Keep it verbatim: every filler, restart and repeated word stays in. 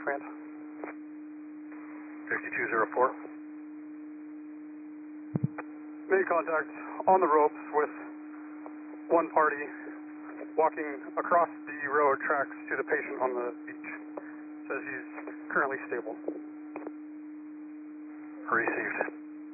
command. fifty-two oh four. Made contact on the ropes with one party walking across the railroad tracks to the patient on the beach. Says he's currently stable. Received.